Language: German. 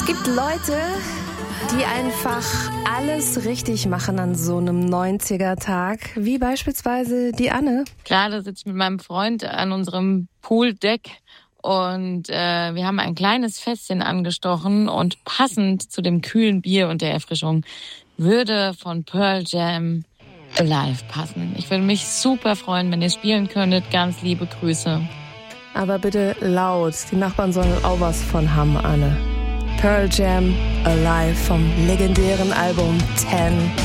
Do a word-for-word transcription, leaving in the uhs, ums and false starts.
Es gibt Leute, die einfach alles richtig machen an so einem neunziger-Tag, wie beispielsweise die Anne. Gerade sitze ich mit meinem Freund an unserem Pooldeck und äh, wir haben ein kleines Fässchen angestochen und passend zu dem kühlen Bier und der Erfrischung würde von Pearl Jam Alive passen. Ich würde mich super freuen, wenn ihr spielen könntet. Ganz liebe Grüße. Aber bitte laut, die Nachbarn sollen auch was von haben, Anne. Pearl Jam Alive vom legendären Album ten.